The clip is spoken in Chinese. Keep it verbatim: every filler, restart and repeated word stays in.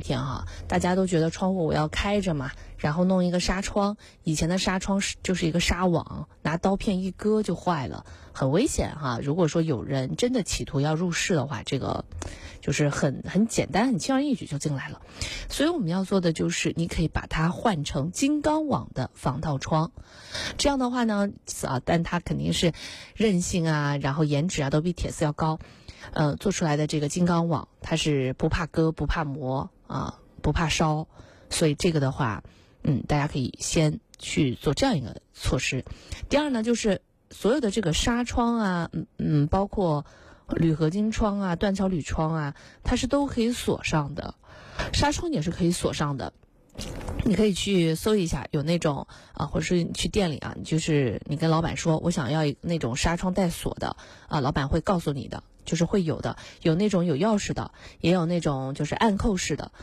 天哈，大家都觉得窗户我要开着嘛，然后弄一个纱窗，以前的纱窗是就是一个纱网，拿刀片一割就坏了，很危险哈。如果说有人真的企图要入室的话，这个就是很很简单很轻而易举就进来了。所以我们要做的就是你可以把它换成金刚网的防盗窗，这样的话呢啊，但它肯定是韧性啊，然后颜值啊都比铁丝要高，呃，做出来的这个金刚网它是不怕割不怕磨啊，不怕烧，所以这个的话嗯，大家可以先去做这样一个措施。第二呢，就是所有的这个纱窗啊，嗯嗯，包括铝合金窗啊、断桥铝窗啊，它是都可以锁上的，纱窗也是可以锁上的。你可以去搜一下，有那种啊，或者是你去店里啊，你就是你跟老板说我想要那种纱窗带锁的啊，老板会告诉你的，就是会有的，有那种有钥匙的，也有那种就是按扣式的。